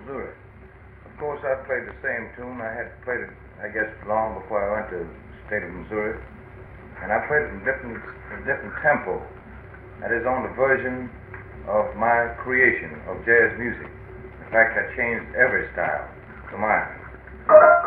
Missouri. Of course, I played the same tune. I had played it, I guess, long before I went to the state of Missouri. And I played it in different tempo. That is on the version of my creation of jazz music. In fact, I changed every style to mine.